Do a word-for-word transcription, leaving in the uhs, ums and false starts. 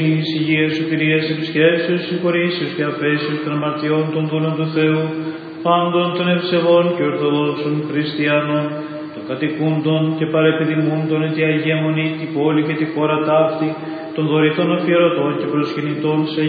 Εις υγείας, σωτηρίας, επισκέψεως, συγχωρήσεως και αφέσεως των αμαρτιών των δούλων του Θεού, πάντων των ευσεβών και ορθοδόξων χριστιανών, των κατοικούντων και παρεπιδημούντων εν τη Αγία Μονή, τη πόλη και τη χώρα ταύτη, των δωρητών αφιερωτών και προσκυνητών σε